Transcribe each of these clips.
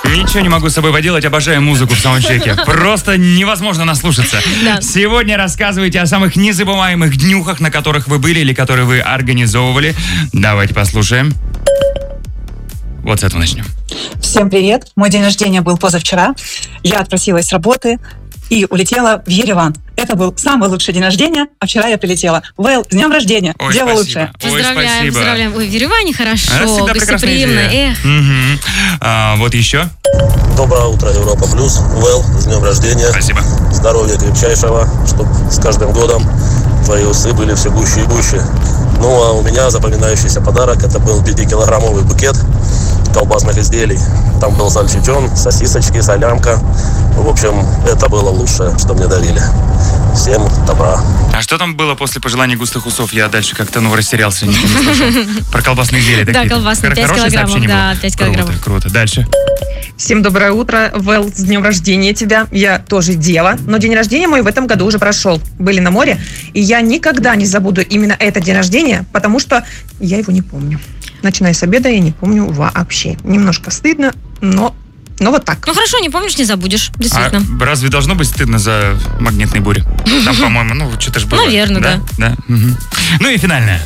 Ничего не могу с собой поделать, обожаю музыку в саундчеке. Просто невозможно наслушаться. Да. Сегодня рассказывайте о самых незабываемых днюхах, на которых вы были или которые вы организовывали. Давайте послушаем. Вот с этого начнем. Всем привет. Мой день рождения был позавчера. Я отпросилась с работы и улетела в Ереван. Это был самый лучший день рождения, а вчера я прилетела. Вэл, с днем рождения. Ой, Дело спасибо. лучшее. Поздравляем, поздравляем. Ой, в Ереване хорошо, Всегда прекрасная гостеприимно. идея. Эх. Вот еще. Доброе утро, Европа Плюс. Вэл, с днем рождения. Спасибо. Здоровья крепчайшего, чтобы с каждым годом твои усы были все гуще и гуще. Ну, а у меня запоминающийся подарок, это был 5-килограммовый букет колбасных изделий. Там был сальчичон, сосисочки, солянка. В общем, это было лучшее, что мне дарили. Всем добра. А что там было после пожеланий густых усов? Я дальше как-то, растерялся, ничего не слышал. Про колбасные изделия. Да, колбасные, 5 Хорошее килограммов, сообщение да, было? 5 килограммов. Круто. Дальше. Всем доброе утро. Вэл, с днем рождения тебя. Я тоже дева, но день рождения мой в этом году уже прошел. Были на море, и я никогда не забуду именно этот день рождения, потому что я его не помню. Начиная с обеда я не помню вообще. Немножко стыдно, но вот так. Ну хорошо, не помнишь, не забудешь, действительно. А разве должно быть стыдно за магнитные бури? Там, по-моему, что-то же было. Наверное, да. Мгм. Ну и финальное.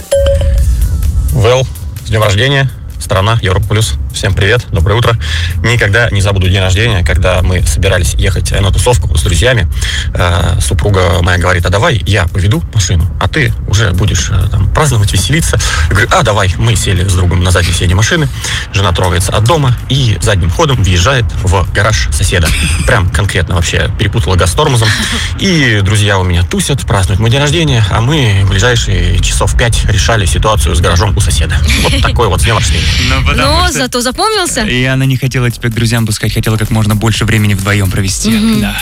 Вэл, с днем рождения. Страна, Европа Плюс. Всем привет, доброе утро. Никогда не забуду день рождения, когда мы собирались ехать на тусовку с друзьями. Супруга моя говорит, а давай я поведу машину, а ты уже будешь там праздновать, веселиться. Я говорю, давай. Мы сели с другом на заднее сиденье машины. Жена трогается от дома и задним ходом въезжает в гараж соседа. Прям конкретно вообще перепутала газ с тормозом. И друзья у меня тусят, празднуют мой день рождения, а мы в ближайшие часов 5 решали ситуацию с гаражом у соседа. Вот такой вот с днем рождения. Но зато запомнился. И она не хотела тебя к друзьям пускать, хотела как можно больше времени вдвоем провести. Да.